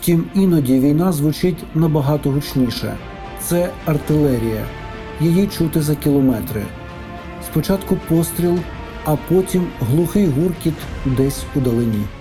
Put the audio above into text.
Втім, іноді війна звучить набагато гучніше. Це артилерія. Її чути за кілометри. Спочатку постріл, а потім глухий гуркіт десь удалині.